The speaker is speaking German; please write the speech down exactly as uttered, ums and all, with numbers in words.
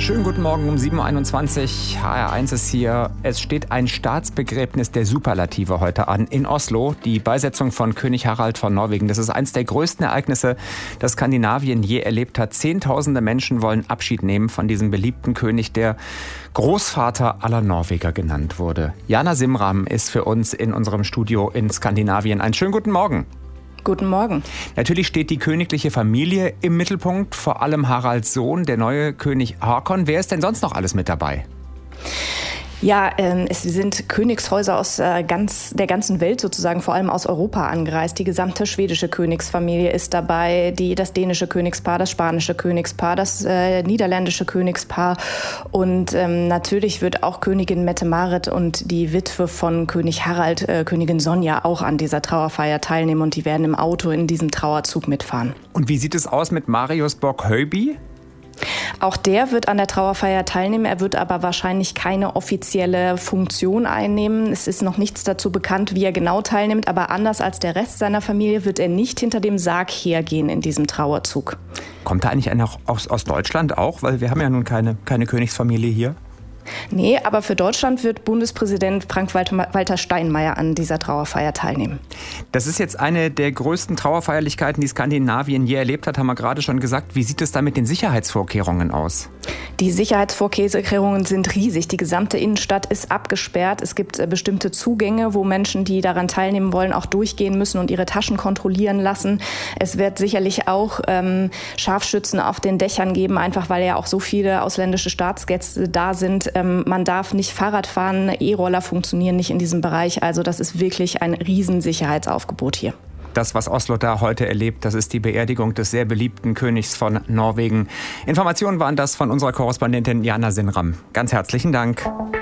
Schönen guten Morgen um sieben Uhr einundzwanzig. H R eins ist hier. Es steht ein Staatsbegräbnis der Superlative heute an in Oslo. Die Beisetzung von König Harald von Norwegen. Das ist eines der größten Ereignisse, das Skandinavien je erlebt hat. Zehntausende Menschen wollen Abschied nehmen von diesem beliebten König, der Großvater aller Norweger genannt wurde. Jana Simram ist für uns in unserem Studio in Skandinavien. Einen schönen guten Morgen. Guten Morgen. Natürlich steht die königliche Familie im Mittelpunkt, vor allem Haralds Sohn, der neue König Håkon. Wer ist denn sonst noch alles mit dabei? Ja, ähm, es sind Königshäuser aus äh, ganz, der ganzen Welt sozusagen, vor allem aus Europa angereist. Die gesamte schwedische Königsfamilie ist dabei, die, das dänische Königspaar, das spanische Königspaar, das äh, niederländische Königspaar. Und ähm, natürlich wird auch Königin Mette-Marit und die Witwe von König Harald, äh, Königin Sonja, auch an dieser Trauerfeier teilnehmen. Und die werden im Auto in diesem Trauerzug mitfahren. Und wie sieht es aus mit Marius Borg-Høiby? Auch der wird an der Trauerfeier teilnehmen. Er wird aber wahrscheinlich keine offizielle Funktion einnehmen. Es ist noch nichts dazu bekannt, wie er genau teilnimmt. Aber anders als der Rest seiner Familie wird er nicht hinter dem Sarg hergehen in diesem Trauerzug. Kommt da eigentlich einer aus, aus Deutschland auch? Weil wir haben ja nun keine, keine Königsfamilie hier. Nee, aber für Deutschland wird Bundespräsident Frank-Walter Steinmeier an dieser Trauerfeier teilnehmen. Das ist jetzt eine der größten Trauerfeierlichkeiten, die Skandinavien je erlebt hat, haben wir gerade schon gesagt. Wie sieht es da mit den Sicherheitsvorkehrungen aus? Die Sicherheitsvorkehrungen sind riesig. Die gesamte Innenstadt ist abgesperrt. Es gibt bestimmte Zugänge, wo Menschen, die daran teilnehmen wollen, auch durchgehen müssen und ihre Taschen kontrollieren lassen. Es wird sicherlich auch ähm, Scharfschützen auf den Dächern geben, einfach weil ja auch so viele ausländische Staatsgäste da sind. Ähm, man darf nicht Fahrrad fahren, E-Roller funktionieren nicht in diesem Bereich. Also das ist wirklich ein Riesensicherheitsaufgebot hier. Das, was Oslo da heute erlebt, das ist die Beerdigung des sehr beliebten Königs von Norwegen. Informationen waren das von unserer Korrespondentin Jana Simram. Ganz herzlichen Dank.